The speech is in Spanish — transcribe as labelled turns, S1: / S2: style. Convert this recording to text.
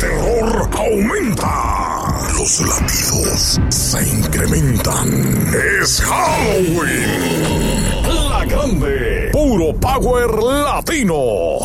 S1: terror aumenta. Los latidos se incrementan. Es Halloween. La Grande. Puro Power Latino.